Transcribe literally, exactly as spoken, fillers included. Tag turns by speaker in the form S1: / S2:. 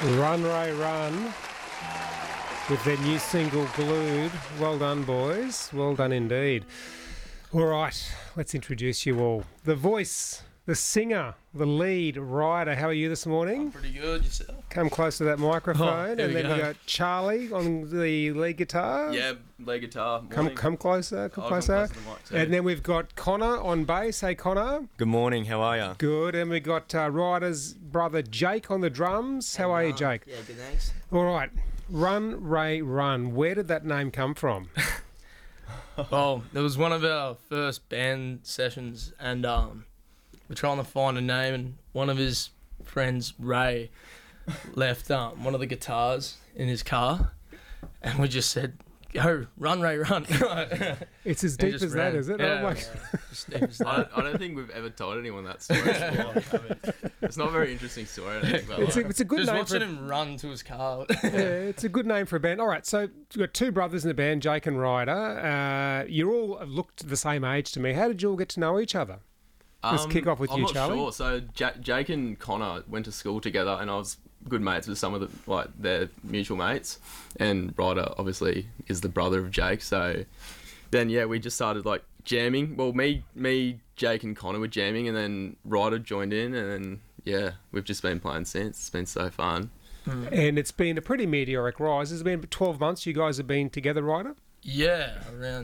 S1: Run, Ray, Run, with their new single, Glued. Well done, boys. Well done indeed. All right, let's introduce you all. The voice, the singer, the lead writer. How are you this morning?
S2: I'm pretty good. Yourself?
S1: Come close to that microphone.
S2: Oh,
S1: and
S2: here
S1: then
S2: we
S1: we
S2: go.
S1: got Charlie on the lead guitar.
S2: Yeah, lead guitar.
S1: Come
S2: Morning.
S1: come closer, come
S2: I'll
S1: closer.
S2: Come closer to the mic too.
S1: And then we've got Connor on bass. Hey, Connor.
S3: Good morning, how are you?
S1: Good. And we've got uh, Ryder's brother Jake on the drums. How are you, Jake?
S4: Yeah, good, thanks.
S1: All right. Run, Ray, Run. Where did that name come from?
S5: Well, it was one of our first band sessions, and um, we're trying to find a name, and one of his friends, Ray, left um, one of the guitars in his car, and we just said, go, run, Ray, run.
S1: It's as
S5: And
S1: deep
S5: just
S1: as that,
S5: ran.
S1: is it?
S5: Yeah,
S1: Oh, my-
S5: yeah, just deep as
S2: I,
S5: that.
S2: I don't think we've ever told anyone that story before. I mean, it's not a very interesting story, I don't think. But
S1: It's a,
S2: like,
S1: it's a good
S5: Just
S1: name for
S5: watching him run to his car.
S1: yeah, it's a good name for a band. All right, so you've got two brothers in the band, Jake and Ryder. Uh, you all looked the same age to me. How did you all get to know each other? Let's kick off with
S2: I'm
S1: you,
S2: not
S1: Charlie.
S2: Sure. So Ja- Jake and Connor went to school together, and I was good mates with some of the like their mutual mates. And Ryder obviously is the brother of Jake. So then yeah, we just started like jamming. Well, me, me, Jake, and Connor were jamming, and then Ryder joined in, and then yeah, we've just been playing since. It's been so fun.
S1: And it's been a pretty meteoric rise. It's been twelve months you guys have been together, Ryder?
S5: Yeah, around